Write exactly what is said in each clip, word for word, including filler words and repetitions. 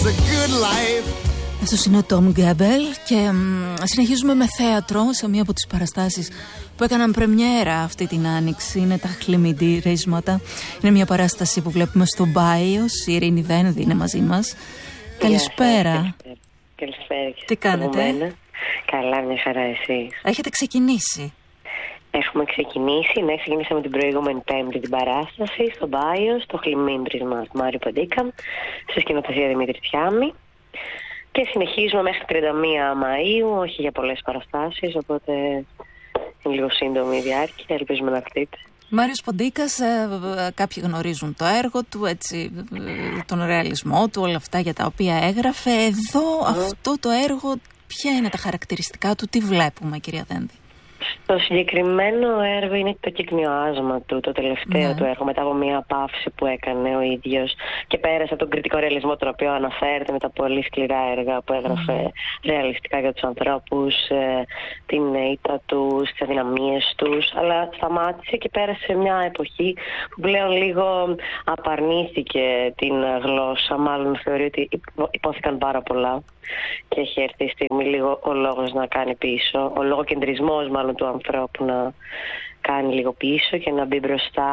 Αυτός είναι ο Τόμ Γκέμπελ και μ, συνεχίζουμε με θέατρο σε μία από τις παραστάσεις που έκαναν πρεμιέρα αυτή την άνοιξη. Είναι τα χλιμιντηρίσματα. Είναι μια παράσταση που βλέπουμε στο Μπάιος. Η Ειρήνη Δένδη είναι μαζί μας. Καλησπέρα. Καλησπέρα. Τι κάνετε? Καλά, μια χαρά, εσείς? Έχετε ξεκινήσει? Έχουμε ξεκινήσει, ναι, ξεκινήσαμε την προηγούμενη Πέμπτη την παράσταση στο Μπάιο, στο χλιμίντρισμα του Μάριου Ποντίκα, στη σκηνοθεσία Δημήτρη Τιάμη. Και συνεχίζουμε μέχρι τριάντα μία Μαΐου, όχι για πολλές παραστάσεις, οπότε είναι λίγο σύντομη η διάρκεια, ελπίζουμε να χτείτε. Μάριος Ποντίκας, ε, κάποιοι γνωρίζουν το έργο του, έτσι, τον ρεαλισμό του, όλα αυτά για τα οποία έγραφε. Εδώ mm. αυτό το έργο, ποια είναι τα χαρακτηριστικά του, τι βλέπουμε, κυρία Δένδη? Το συγκεκριμένο έργο είναι το κυκνιοάσμα του, το τελευταίο ναι. του έργο, μετά από μια παύση που έκανε ο ίδιος και πέρασε τον κριτικό ρεαλισμό, τον οποίο αναφέρεται με τα πολύ σκληρά έργα που έγραφε mm. ρεαλιστικά για τους ανθρώπους, ε, την ήττα τους, τις αδυναμίες τους, αλλά σταμάτησε και πέρασε σε μια εποχή που πλέον λίγο απαρνήθηκε την γλώσσα, μάλλον θεωρεί ότι υπόθηκαν πάρα πολλά και έχει έρθει η στιγμή λίγο ο λόγος να κάνει πίσω, ο λογοκεντρισμός μάλλον του ανθρώπου να κάνει λίγο πίσω και να μπει μπροστά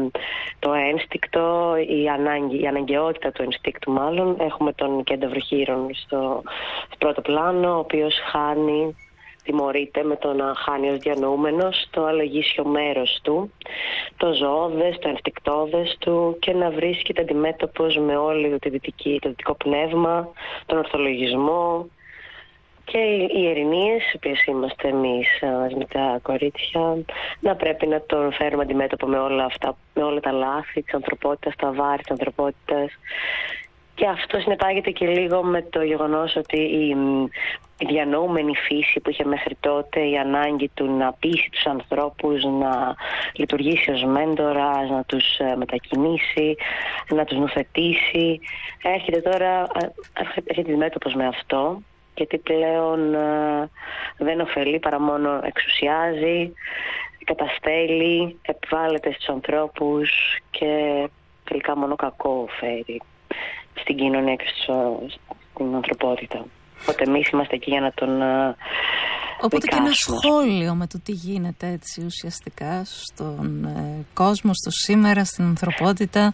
το ένστικτο, η, ανάγκη, η αναγκαιότητα του ενστίκτου μάλλον. Έχουμε τον Κένταβρο Χείρον στο, στο πρώτο πλάνο, ο οποίος χάνει, τιμωρείται με το να χάνει ως διανοούμενος το αλογίσιο μέρος του, το ζωώδες, το ενστικτώδες του και να βρίσκεται αντιμέτωπος με όλο το δυτικό πνεύμα, τον ορθολογισμό και οι ειρηνίες, οι οποίες είμαστε εμείς με τα κορίτσια, να πρέπει να τον φέρουμε αντιμέτωπο με όλα αυτά, με όλα τα λάθη της ανθρωπότητας, τα βάρη της ανθρωπότητας. Και αυτό συνεπάγεται και λίγο με το γεγονός ότι η, η διανοούμενη φύση που είχε μέχρι τότε, η ανάγκη του να πείσει τους ανθρώπους, να λειτουργήσει ως μέντορας, να τους μετακινήσει, να τους νουθετήσει, έρχεται τώρα, έρχεται αντιμέτωπος με αυτό, γιατί πλέον α, δεν ωφελεί παρά μόνο εξουσιάζει, καταστέλει, επιβάλλεται στους ανθρώπους και τελικά μόνο κακό φέρει στην κοινωνία και στην ανθρωπότητα. Οπότε εμείς είμαστε εκεί για να τον α, Οπότε και ένα σχόλιο με το τι γίνεται έτσι ουσιαστικά στον ε, κόσμο, στο σήμερα, στην ανθρωπότητα.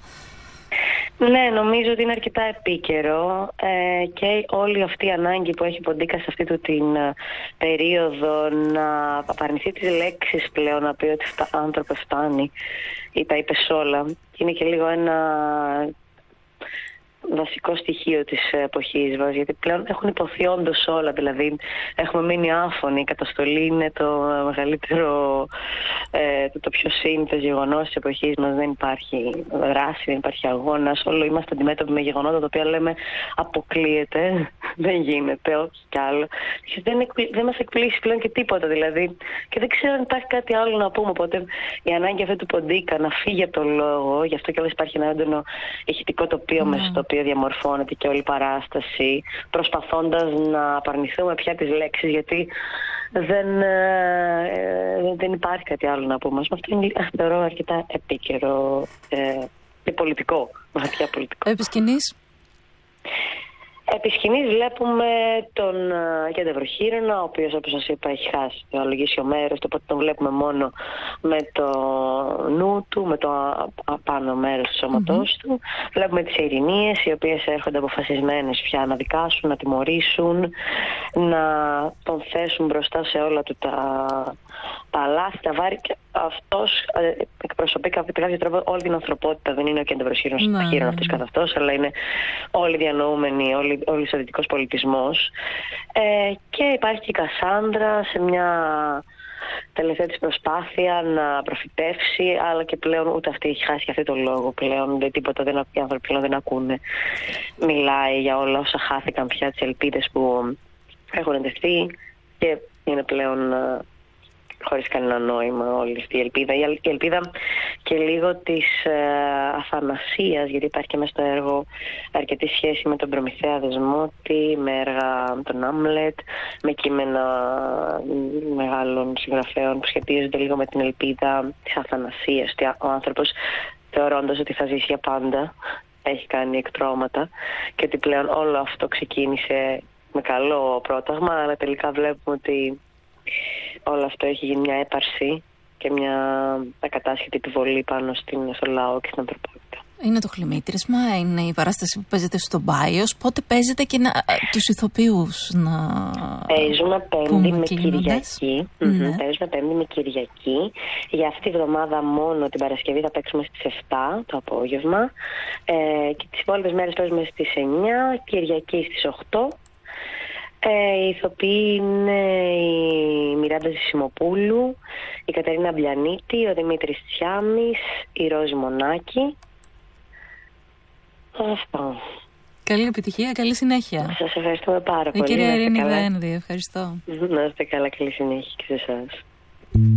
Ναι, νομίζω ότι είναι αρκετά επίκαιρο ε, και όλη αυτή η ανάγκη που έχει Ποντίκα σε αυτή του την ε, περίοδο να απαρνηθεί τις λέξεις πλέον, να πει ότι φτα, άνθρωπε φτάνει ή τα είπε όλα. Είναι και λίγο ένα βασικό στοιχείο της εποχής μας, γιατί πλέον έχουν υποθεί όντως όλα, δηλαδή έχουμε μείνει άφωνοι, η καταστολή είναι το μεγαλύτερο, ε, το, το πιο σύνηθες γεγονός της εποχής μας, δεν υπάρχει δράση, δεν υπάρχει αγώνας, όλο είμαστε αντιμέτωποι με γεγονότα τα οποία λέμε αποκλείεται, δεν γίνεται, όχι κι άλλο. Και δεν, εκπλη, δεν μας εκπλήσει πλέον και τίποτα δηλαδή, και δεν ξέρω αν υπάρχει κάτι άλλο να πούμε, οπότε η ανάγκη αυτή του Ποντίκα να φύγει από τον λόγο, γι' αυτό κιόλας υπάρχει ένα έντονο ηχητικό τοπίο mm. μέσα στο οποίο διαμορφώνεται και όλη η παράσταση, προσπαθώντας να απαρνηθούμε πια τις λέξεις, γιατί δεν, ε, δεν υπάρχει κάτι άλλο να πούμε. Αυτό είναι, θεωρώ, αρκετά επίκαιρο ε, και πολιτικό, βαθιά πολιτικό. Επί σκηνής. Επί σκηνής βλέπουμε τον uh, Κένταβρο Χείρονα, ο οποίος, όπως σας είπα, έχει χάσει το αλογίσιο μέρος, οπότε τον βλέπουμε μόνο με το νου του, με το απάνω μέρος του σώματός mm-hmm. του. Βλέπουμε τις ειρηνίες, οι οποίες έρχονται αποφασισμένες πια να δικάσουν, να τιμωρήσουν, να τον θέσουν μπροστά σε όλα του τα, τα λάθη, τα βάρη. Και αυτός ε, εκπροσωπεί με κάποιο τρόπο όλη την ανθρωπότητα. Δεν είναι ο Κένταβρος Χείρονας mm-hmm. αυτός καθ' αυτός, αλλά είναι όλοι διανοούμενοι, όλοι όλος ο δυτικός πολιτισμός. Ε, και υπάρχει και η Κασάνδρα σε μια τελευταία της προσπάθεια να προφητεύσει, αλλά και πλέον ούτε αυτή έχει χάσει και αυτή το λόγο πλέον. Δεν, τίποτα, δεν, οι άνθρωποι πλέον δεν ακούνε. Μιλάει για όλα όσα χάθηκαν πια, τις ελπίδες που έχουν εντευθεί και είναι πλέον χωρίς κανένα νόημα όλη αυτή η ελπίδα. Η ελπίδα και λίγο της ε, αθανασίας, γιατί υπάρχει και μέσα στο έργο αρκετή σχέση με τον Προμηθέα Δεσμότη, με έργα με τον Άμλετ, με κείμενα μεγάλων συγγραφέων που σχετίζονται λίγο με την ελπίδα της αθανασίας, ότι ο άνθρωπος θεωρώντας ότι θα ζήσει για πάντα, έχει κάνει εκτρώματα και ότι πλέον όλο αυτό ξεκίνησε με καλό πρόταγμα, αλλά τελικά βλέπουμε ότι όλο αυτό έχει γίνει μια έπαρση και μια ακατάσχετη επιβολή πάνω στην, στο λαό και στην ανθρωπότητα. Είναι το χλιμίτρισμα, είναι η παράσταση που παίζεται στο Μπάιος. Πότε παίζετε και να, τους ηθοποιούς να παίζουμε Πέμπτη με κλείνοντας. Κυριακή. Ναι. Παίζουμε Πέμπτη με Κυριακή. Για αυτή τη βδομάδα μόνο την Παρασκευή θα παίξουμε στις επτά το απόγευμα. Ε, και τις υπόλοιπες μέρες παίζουμε στις εννιά, Κυριακή στις οκτώ. Ε, οι ηθοποιοί είναι η Μιράντα Ζησιμοπούλου, η Κατερίνα Μπλιανίτη, ο Δημήτρης Τσιάμης, η Ρώζη Μονάκη. Αυτό. Καλή επιτυχία, καλή συνέχεια. Σας ευχαριστούμε πάρα η πολύ. Η κυρία Ειρήνη Δένδη, ευχαριστώ. Να είστε καλά, καλή συνέχεια και σε εσάς.